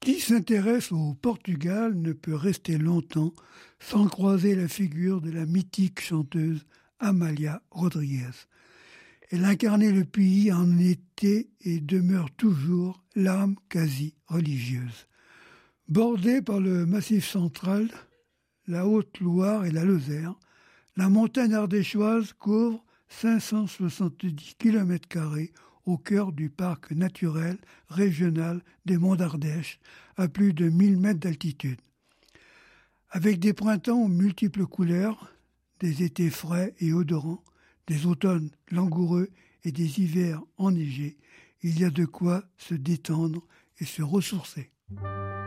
Qui s'intéresse au Portugal ne peut rester longtemps sans croiser la figure de la mythique chanteuse Amália Rodrigues. Elle incarnait le pays en été et demeure toujours l'âme quasi religieuse. Bordée par le Massif central, la Haute-Loire et la Lozère, la montagne ardéchoise couvre 570 km² au cœur du parc naturel régional des Monts d'Ardèche, à plus de 1000 mètres d'altitude. Avec des printemps aux multiples couleurs, des étés frais et odorants, des automnes langoureux et des hivers enneigés, il y a de quoi se détendre et se ressourcer.